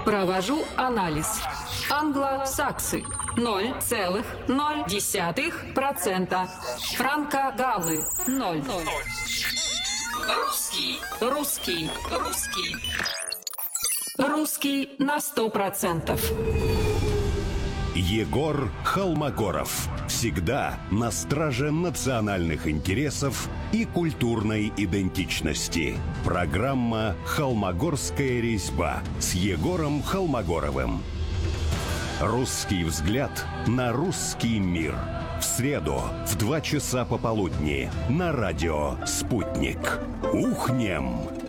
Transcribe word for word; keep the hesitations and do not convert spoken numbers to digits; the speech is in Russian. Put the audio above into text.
Провожу анализ. Англосаксы ноль целых ноль десятых процента. Франко-галлы ноль. Русский, русский, русский. Русский на сто процентов. Егор Холмогоров. Всегда на страже национальных интересов и культурной идентичности. Программа «Холмогорская резьба» с Егором Холмогоровым. Русский взгляд на русский мир. В среду в два часа пополудни на радио «Спутник». Ухнем!